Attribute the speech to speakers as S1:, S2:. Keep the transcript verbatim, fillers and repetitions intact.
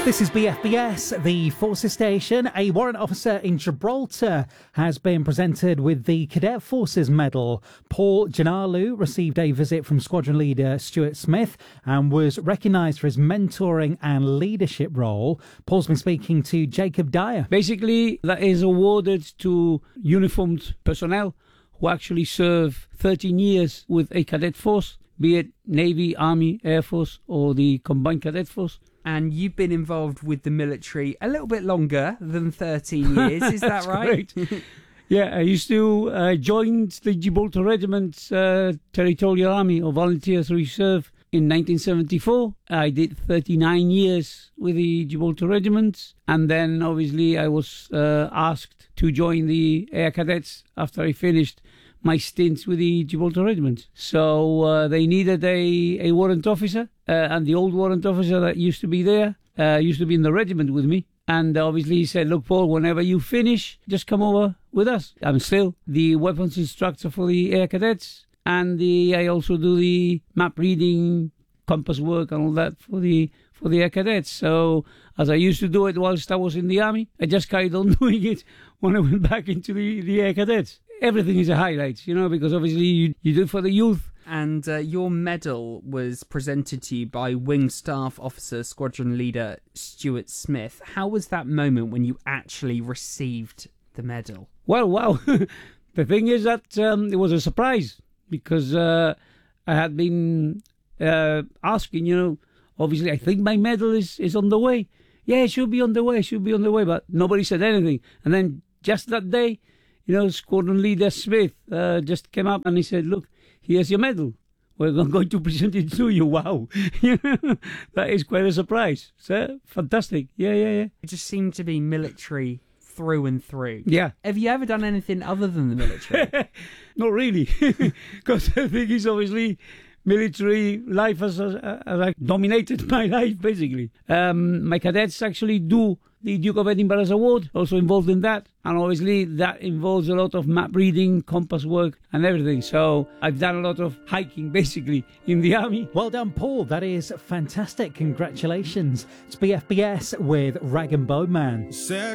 S1: This is B F B S, the Forces Station. A warrant officer in Gibraltar has been presented with the Cadet Forces Medal. Paul Janalu received a visit from squadron leader Stuart Smith and was recognised for his mentoring and leadership role. Paul's been speaking to Jacob Dyer.
S2: Basically, that is awarded to uniformed personnel who actually serve thirteen years with a cadet force, be it Navy, Army, Air Force or the Combined Cadet Force.
S3: And you've been involved with the military a little bit longer than thirteen years, is that right?
S2: Yeah, I used to uh, join the Gibraltar Regiment uh, Territorial Army or Volunteers Reserve in nineteen seventy-four. I did thirty-nine years with the Gibraltar Regiment, and then obviously I was uh, asked to join the Air Cadets after I finished my stints with the Gibraltar Regiment. So uh, they needed a, a warrant officer, uh, and the old warrant officer that used to be there uh, used to be in the regiment with me. And obviously he said, look, Paul, whenever you finish, just come over with us. I'm still the weapons instructor for the Air Cadets, and the, I also do the map reading, compass work and all that for the for the Air Cadets. So as I used to do it whilst I was in the Army, I just carried on doing it when I went back into the, the Air Cadets. Everything is a highlight, you know, because obviously you, you do it for the youth.
S3: And uh, your medal was presented to you by Wing Staff Officer Squadron Leader Stuart Smith. How was that moment when you actually received the medal?
S2: Well, wow. The thing is that um, it was a surprise because uh, I had been uh, asking, you know, obviously I think my medal is, is on the way. Yeah, it should be on the way, it should be on the way, but nobody said anything. And then just that day, you know, Squadron Leader Smith uh, just came up and he said, look, here's your medal. We're going to present it to you. Wow. That is quite a surprise. So, fantastic. Yeah, yeah, yeah.
S3: It just seemed to be military through and through.
S2: Yeah.
S3: Have you ever done anything other than the military?
S2: Not really. Because the thing is, obviously, military life has, has, has dominated my life, basically. Um, my cadets actually do the Duke of Edinburgh's Award, also involved in that. And obviously that involves a lot of map reading, compass work and everything. So I've done a lot of hiking, basically, in the Army.
S1: Well done, Paul. That is fantastic. Congratulations. It's B F B S with Rag and Bone Man.